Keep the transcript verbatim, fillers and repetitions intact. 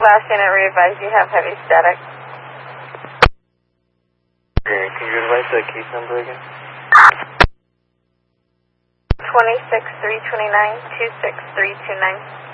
Last unit, re-advise you have heavy static. Okay, can you advise the case number again? twenty-six three twenty-nine, two six three two nine.